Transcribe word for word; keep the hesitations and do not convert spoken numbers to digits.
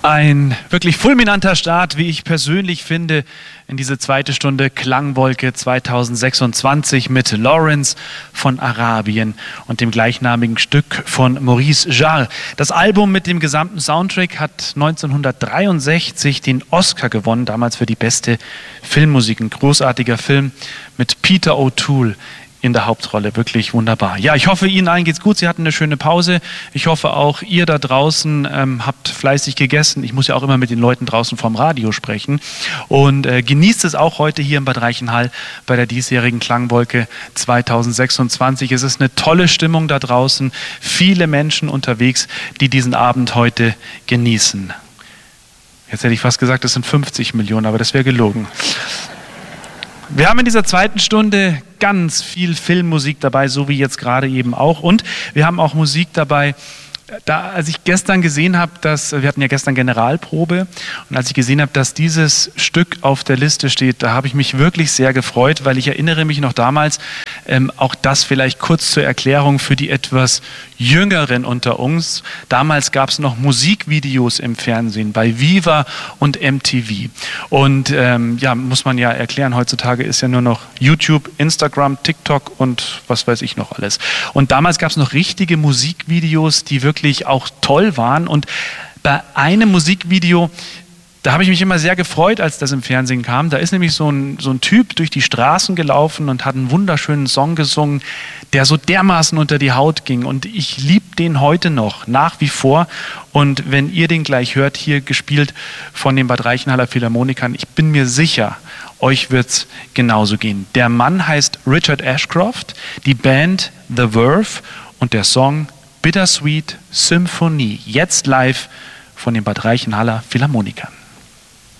Ein wirklich fulminanter Start, wie ich persönlich finde, in diese zweite Stunde Klangwolke zweitausendsechsundzwanzig mit Lawrence von Arabien und dem gleichnamigen Stück von Maurice Jarre. Das Album mit dem gesamten Soundtrack hat neunzehnhundertdreiundsechzig den Oscar gewonnen, damals für die beste Filmmusik. Ein großartiger Film mit Peter O'Toole in der Hauptrolle, wirklich wunderbar. Ja, ich hoffe, Ihnen allen geht's gut. Sie hatten eine schöne Pause. Ich hoffe auch, ihr da draußen ähm, habt fleißig gegessen. Ich muss ja auch immer mit den Leuten draußen vom Radio sprechen. Und äh, genießt es auch heute hier in Bad Reichenhall bei der diesjährigen Klangwolke zweitausendsechsundzwanzig. Es ist eine tolle Stimmung da draußen. Viele Menschen unterwegs, die diesen Abend heute genießen. Jetzt hätte ich fast gesagt, es sind fünfzig Millionen, aber das wäre gelogen. Wir haben in dieser zweiten Stunde ganz viel Filmmusik dabei, so wie jetzt gerade eben auch. Und wir haben auch Musik dabei, da, als ich gestern gesehen habe, dass, wir hatten ja gestern Generalprobe, und als ich gesehen habe, dass dieses Stück auf der Liste steht, da habe ich mich wirklich sehr gefreut, weil ich erinnere mich noch damals, ähm, auch das vielleicht kurz zur Erklärung für die etwas Jüngeren unter uns. Damals gab es noch Musikvideos im Fernsehen bei Viva und M T V. Und ähm, ja, muss man ja erklären, heutzutage ist ja nur noch YouTube, Instagram, TikTok und was weiß ich noch alles. Und damals gab es noch richtige Musikvideos, die wirklich auch toll waren. Und bei einem Musikvideo, da habe ich mich immer sehr gefreut, als das im Fernsehen kam. Da ist nämlich so ein, so ein Typ durch die Straßen gelaufen und hat einen wunderschönen Song gesungen, der so dermaßen unter die Haut ging. Und ich liebe den heute noch, nach wie vor. Und wenn ihr den gleich hört, hier gespielt von den Bad Reichenhaller Philharmonikern, ich bin mir sicher, euch wird es genauso gehen. Der Mann heißt Richard Ashcroft, die Band The Verve und der Song Bittersweet Symphony. Jetzt live von den Bad Reichenhaller Philharmonikern.